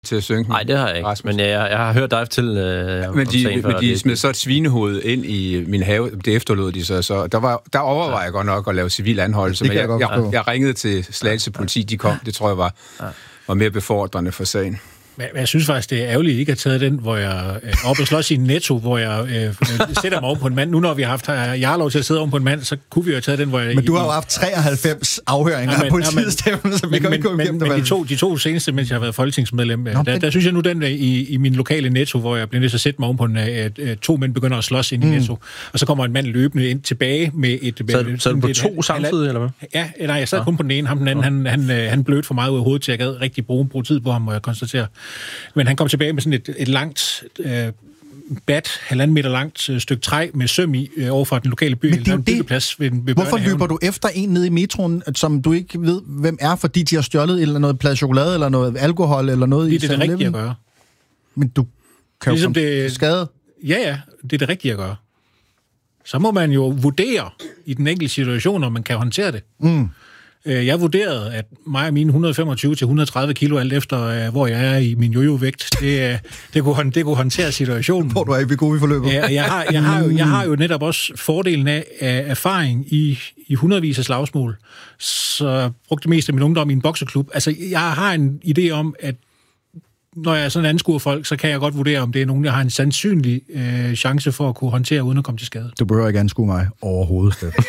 til at synge. Nej, det har jeg ikke. Rasmus. Men jeg har hørt dig til men de smed så et svinehoved ind i min have. Det efterlod de så. Der overvejede jeg godt nok at lave civil anholdelse, men jeg ringede til Slagelse politi, de kom. Det tror jeg var mere befordrende for sagen. Men jeg synes faktisk, det er ærgerligt, at I ikke har taget den, hvor jeg op og slås i Netto, hvor jeg sætter mig oven på en mand. Nu når vi har haft Jarlov til at sidde oven på en mand, så kunne vi jo have taget den, hvor jeg... Men du har jo haft 93 afhøringer af politistemmerne, så vi kan ikke gå igennem det. Men de to seneste, mens jeg har været folketingsmedlem, der synes jeg nu, den i min lokale Netto, hvor jeg bliver nødt til at sætte mig oven på to mænd begynder at slås ind i Netto, og så kommer en mand løbende ind tilbage med et... Så er du på to samtidig, eller hvad? Ja, nej, jeg sad kun på den ene. Ham den anden, han blødte for meget ud af hovedet til, jeg gad rigtig bruge tid på ham, må jeg konstatere. Men han kom tilbage med sådan et langt bat, 1,5 meter langt stykke træ med søm i overfor den lokale by. Men det er jo byggeplads ved hvorfor løber du efter en nede i metroen, som du ikke ved, hvem er, fordi de har stjålet eller noget plade chokolade, eller noget alkohol, eller noget det er det rigtige at gøre. Men du kan ligesom jo komme skade. Ja, det er det rigtige at gøre. Så må man jo vurdere i den enkelte situation, om man kan håndtere det. Jeg vurderede, at mig og mine 125-130 kilo, alt efter hvor jeg er i min jojo-vægt, det kunne håndtere situationen. Hvor du er i Wegovy forløbet. Jeg har jo netop også fordelen af erfaring i hundredvis af slagsmål, så jeg brugte det meste af min ungdom i en bokseklub. Altså, jeg har en idé om, at når jeg sådan anskuer folk, så kan jeg godt vurdere, om det er nogen, jeg har en sandsynlig chance for at kunne håndtere, uden at komme til skade. Du behøver ikke anskue mig overhovedet, Steffen.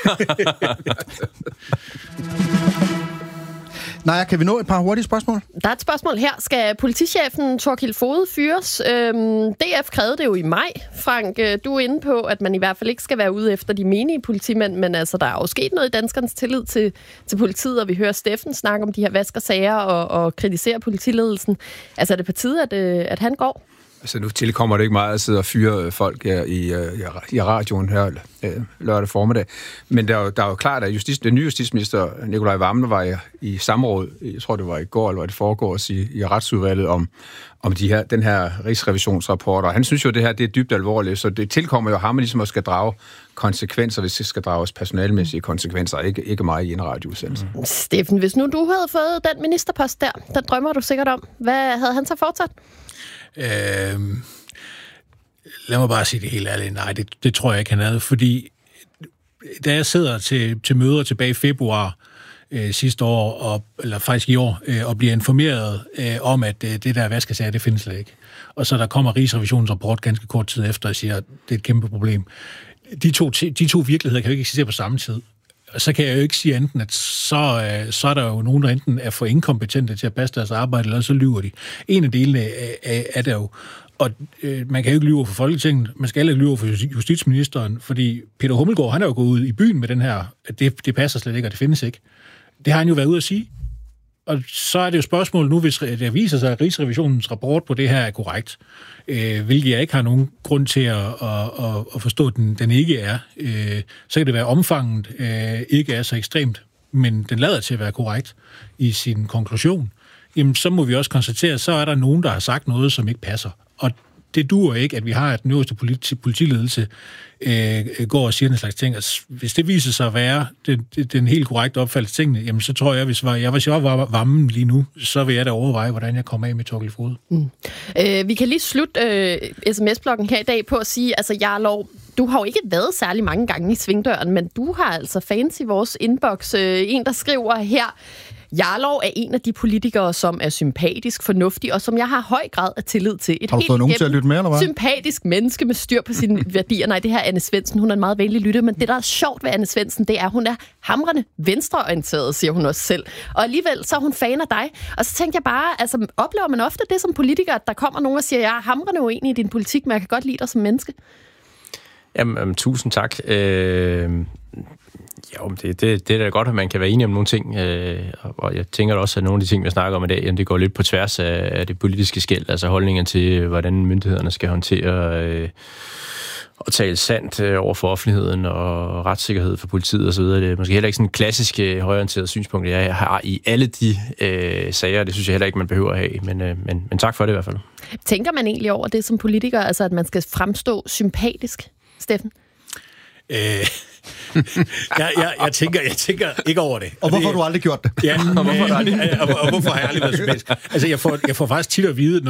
Naja, kan vi nå et par hurtige spørgsmål? Der er et spørgsmål her. Skal politichefen Thorkild Foged fyres? DF krævede det jo i maj. Frank, du er inde på, at man i hvert fald ikke skal være ude efter de menige politimænd, men altså, der er jo sket noget i danskernes tillid til politiet, og vi hører Steffen snakke om de her vaskersager og kritisere politiledelsen. Altså, er det på tide, at han går? Altså, nu tilkommer det ikke meget at sidde og fyre folk i radioen her lørdag formiddag. Men der er jo klart, at den nye justitsminister, Nicolai Wammen, var i samråd, jeg tror det var i går, eller var det foregårs i retsudvalget, om den her rigsrevisionsrapport. Og han synes jo, det her det er dybt alvorligt, så det tilkommer jo ham ligesom at skal drage konsekvenser, hvis det skal drages personalmæssige konsekvenser, ikke meget i en radioudsendelse. Steffen, hvis nu du havde fået den ministerpost der drømmer du sikkert om. Hvad havde han så fortsat? Lad mig bare sige det helt ærligt. Nej, det tror jeg ikke, han havde, fordi da jeg sidder til møder tilbage i februar sidste år, eller faktisk i år, og bliver informeret om, at det der vaskesager, det findes slet ikke. Og så der kommer Rigsrevisionens rapport ganske kort tid efter og siger, at det er et kæmpe problem. De to virkeligheder kan jo ikke eksistere på samme tid. Og så kan jeg jo ikke sige enten, at så er der jo nogen, der enten er for inkompetente til at passe deres arbejde, eller så lyver de. En af delene er der jo. Og man kan jo ikke lyve for Folketinget, man skal heller ikke lyve for justitsministeren, fordi Peter Hummelgaard, han er jo gået ud i byen med den her, at det passer slet ikke, og det findes ikke. Det har han jo været ude at sige. Og så er det jo spørgsmålet nu, hvis det viser sig, at Rigsrevisionens rapport på det her er korrekt, hvilket jeg ikke har nogen grund til at forstå, at den ikke er. Så kan det være omfanget ikke er så ekstremt, men den lader til at være korrekt i sin konklusion. Jamen, så må vi også konstatere, at så er der nogen, der har sagt noget, som ikke passer. Og det duer ikke, at vi har, at den øverste politiledelse går og siger den slags ting. Altså, hvis det viser sig at være den helt korrekte opfattelse af tingene, jamen så tror jeg, hvis jeg var Wammen lige nu, så vil jeg da overveje, hvordan jeg kommer af med Thorkild Foged. Vi kan lige slutte sms-bloggen her i dag på at sige, altså Jarlov, du har jo ikke været særlig mange gange i svingdøren, men du har altså fans i vores inbox. En, der skriver her, Jarlov er en af de politikere, som er sympatisk, fornuftig, og som jeg har høj grad af tillid til. Har du fået nogen til at lytte med, eller hvad? Sympatisk menneske med styr på sine værdier. Nej, det her er Anne Svendsen. Hun er en meget venlig lytter, men det, der er sjovt ved Anne Svendsen, det er, at hun er hamrende venstreorienteret, siger hun også selv. Og alligevel, så er hun fan af dig. Og så tænkte jeg bare, altså, oplever man ofte det som politiker, at der kommer nogen og siger, jeg er hamrende uenig i din politik, men jeg kan godt lide dig som menneske? Jamen, tusind tak. Jo, det er da godt, at man kan være enig om nogle ting, og jeg tænker også, at nogle af de ting, vi snakker om i dag, det går lidt på tværs af det politiske skel, altså holdningen til, hvordan myndighederne skal håndtere og tale sandt over for offentligheden og retssikkerhed for politiet osv. Det er måske heller ikke sådan en klassisk højorienteret synspunkt, jeg har i alle de sager. Det synes jeg heller ikke, man behøver at have, men tak for det i hvert fald. Tænker man egentlig over det som politiker, altså at man skal fremstå sympatisk, Steffen? Jeg tænker ikke over det. Og hvorfor har du aldrig gjort det? Ja, og hvorfor har jeg aldrig været sympatisk? Altså, jeg får faktisk tit at vide,